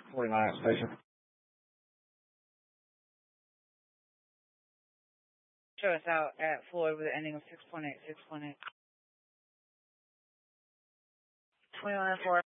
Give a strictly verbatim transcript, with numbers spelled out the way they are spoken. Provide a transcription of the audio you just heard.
forty-nine at station. Show us out at Floyd with an ending of six point eight, six point eight. twenty-nine four.